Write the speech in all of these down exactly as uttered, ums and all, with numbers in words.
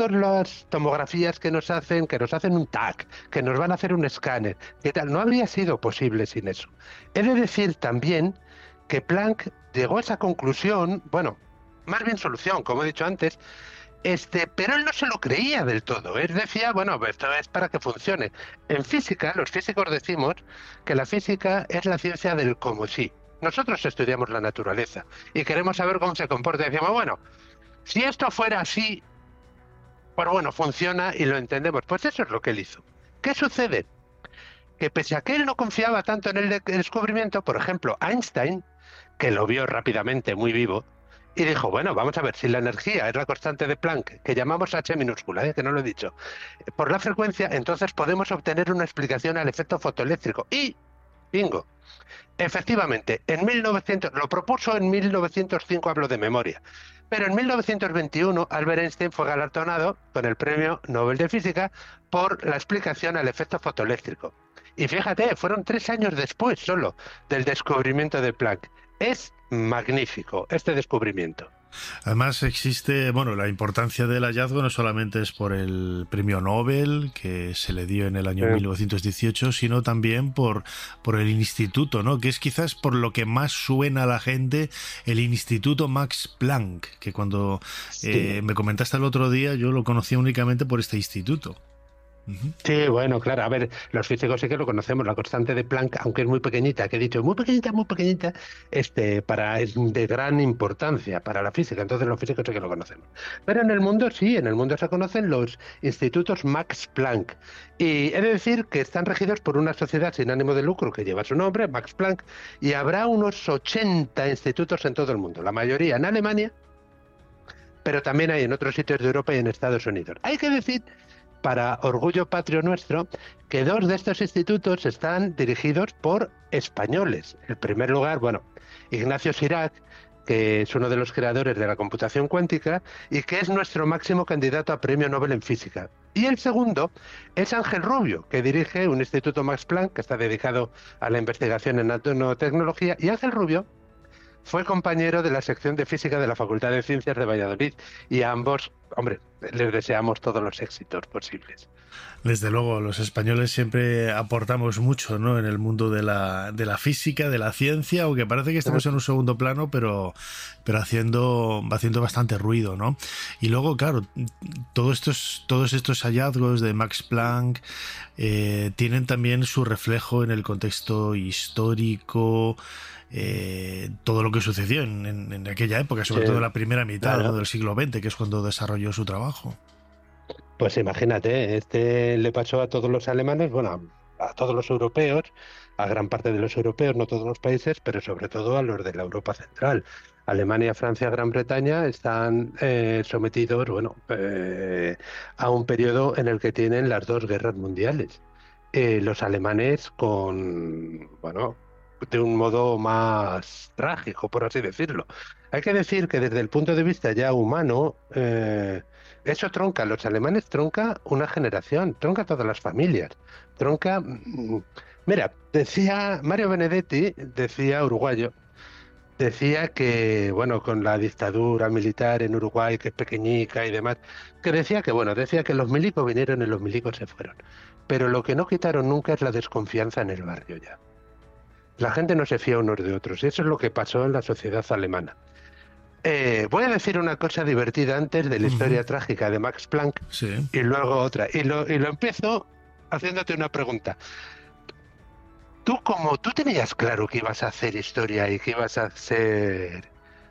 las tomografías que nos hacen, que nos hacen un T A C, que nos van a hacer un escáner, que tal, no habría sido posible sin eso. He de decir también que Planck llegó a esa conclusión, bueno, más bien solución, como he dicho antes, este, pero él no se lo creía del todo. Él decía, bueno, esto es para que funcione. En física, los físicos decimos que la física es la ciencia del como sí. Nosotros estudiamos la naturaleza y queremos saber cómo se comporta. Y decimos, bueno, si esto fuera así, pues bueno, funciona y lo entendemos. Pues eso es lo que él hizo. ¿Qué sucede? Que pese a que él no confiaba tanto en el de- descubrimiento, por ejemplo, Einstein, que lo vio rápidamente muy vivo, y dijo, bueno, vamos a ver, si la energía es la constante de Planck, que llamamos H minúscula, ¿eh? Que no lo he dicho, por la frecuencia, entonces podemos obtener una explicación al efecto fotoeléctrico. Y, bingo, efectivamente, en mil novecientos, lo propuso en mil novecientos cinco, hablo de memoria, pero en mil novecientos veintiuno Albert Einstein fue galardonado con el Premio Nobel de Física por la explicación al efecto fotoeléctrico. Y fíjate, fueron tres años después solo del descubrimiento de Planck. Es magnífico este descubrimiento. Además existe, bueno, la importancia del hallazgo no solamente es por el premio Nobel que se le dio en el año Eh, mil novecientos dieciocho, sino también por, por el instituto, ¿no? Que es quizás por lo que más suena a la gente, el Instituto Max Planck, que cuando sí. eh, me comentaste el otro día yo lo conocía únicamente por este instituto. Uh-huh. Sí, bueno, claro, a ver, los físicos sí que lo conocemos, la constante de Planck, aunque es muy pequeñita, que he dicho, muy pequeñita, muy pequeñita, este, para, es de gran importancia para la física, entonces los físicos sí que lo conocemos. Pero en el mundo sí, en el mundo se conocen los institutos Max Planck, y he de decir que están regidos por una sociedad sin ánimo de lucro que lleva su nombre, Max Planck, y habrá unos ochenta institutos en todo el mundo, la mayoría en Alemania, pero también hay en otros sitios de Europa y en Estados Unidos. Hay que decir, para orgullo patrio nuestro, que dos de estos institutos están dirigidos por españoles. En primer lugar, bueno, Ignacio Sirac, que es uno de los creadores de la computación cuántica y que es nuestro máximo candidato a premio Nobel en física. Y el segundo es Ángel Rubio, que dirige un instituto Max Planck que está dedicado a la investigación en nanotecnología. Y Ángel Rubio fue compañero de la sección de física de la Facultad de Ciencias de Valladolid y a ambos, hombre, les deseamos todos los éxitos posibles. Desde luego, los españoles siempre aportamos mucho, ¿no?, en el mundo de la, de la física, de la ciencia, aunque parece que estamos en un segundo plano, pero, pero haciendo, haciendo bastante ruido, ¿no? Y luego, claro, todos estos, todos estos hallazgos de Max Planck eh, tienen también su reflejo en el contexto histórico, eh, todo lo que sucedió en, en, en aquella época, sobre sí, todo en la primera mitad, claro, ¿no?, del siglo veinte, que es cuando desarrolló su trabajo. Pues imagínate, este le pasó a todos los alemanes, bueno, a, a todos los europeos, a gran parte de los europeos, no todos los países, pero sobre todo a los de la Europa Central. Alemania, Francia, Gran Bretaña están eh, sometidos, bueno, eh, a un periodo en el que tienen las dos guerras mundiales. Eh, los alemanes con, bueno, de un modo más trágico, por así decirlo. Hay que decir que desde el punto de vista ya humano, eh, eso tronca, los alemanes tronca una generación, tronca todas las familias, tronca... Mira, decía Mario Benedetti, decía uruguayo, decía que, bueno, con la dictadura militar en Uruguay, que es pequeñica y demás, que decía que, bueno, decía que los milicos vinieron y los milicos se fueron, pero lo que no quitaron nunca es la desconfianza en el barrio ya. La gente no se fía unos de otros, y eso es lo que pasó en la sociedad alemana. Eh, voy a decir una cosa divertida antes de la historia uh-huh. trágica de Max Planck, sí, y luego otra. Y lo, y lo empiezo haciéndote una pregunta. Tú, como tú tenías claro que ibas a hacer historia y que ibas a ser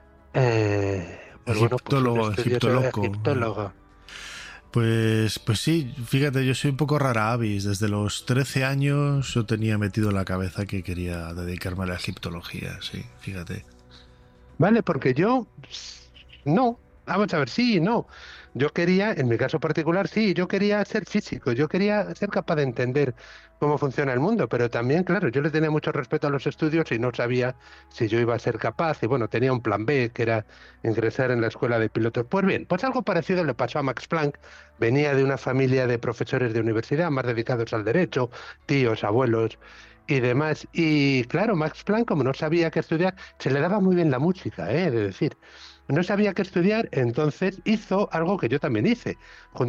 eh, pues egiptólogo, bueno, pues egiptólogo. egiptólogo. Pues, pues sí, fíjate, yo soy un poco rara avis. Desde los trece años yo tenía metido en la cabeza que quería dedicarme a la egiptología, sí, fíjate. Vale, porque yo no, vamos a ver, sí y no. Yo quería, en mi caso particular, sí, yo quería ser físico, yo quería ser capaz de entender cómo funciona el mundo, pero también, claro, yo le tenía mucho respeto a los estudios y no sabía si yo iba a ser capaz, y bueno, tenía un plan B, que era ingresar en la escuela de pilotos. Pues bien, pues algo parecido le pasó a Max Planck, venía de una familia de profesores de universidad más dedicados al derecho, tíos, abuelos y demás, y claro, Max Planck, como no sabía qué estudiar, se le daba muy bien la música, ¿eh? de decir. no sabía qué estudiar, entonces hizo algo que yo también hice.